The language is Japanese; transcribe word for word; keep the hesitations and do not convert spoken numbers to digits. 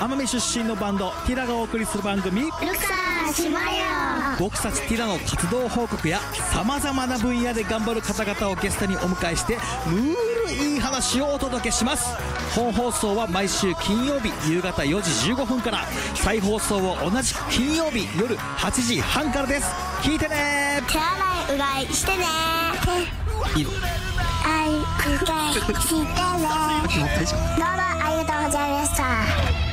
奄美出身のバンドティラがお送りする番組、 ルクサしまよ。 僕たちティラの活動報告やさまざまな分野で頑張る方々をゲストにお迎えして、ムールいい話をお届けします。本放送は毎週金曜日夕方よじじゅうごふんから、再放送を同じく金曜日夜はちじはんからです。聞いてね。 手洗いうがいしてね。 いいのあいうがいしてね。どうもありがとうございました。